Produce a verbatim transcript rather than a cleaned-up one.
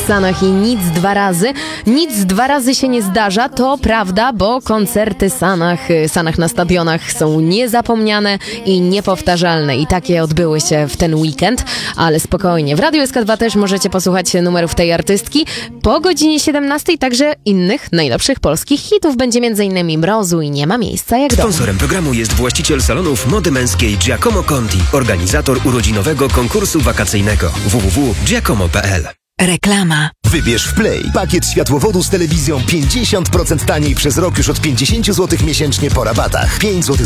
Sanach i Nic dwa razy. Nic dwa razy się nie zdarza, to prawda, bo koncerty Sanach, Sanach na stadionach są niezapomniane i niepowtarzalne i takie odbyły się w ten weekend, ale spokojnie, w Radiu S K dwa też możecie posłuchać numerów tej artystki. Po godzinie siedemnastej także innych najlepszych polskich hitów, będzie m.in. Mrozu i Nie ma miejsca jak dom. Sponsorem programu jest właściciel salonów mody męskiej Giacomo Conti, organizator urodzinowego konkursu wakacyjnego w w w kropka giacomo kropka p l. Reklama. Wybierz w Play pakiet światłowodu z telewizją pięćdziesiąt procent taniej przez rok już od pięćdziesiąt złotych miesięcznie po rabatach. pięć złotych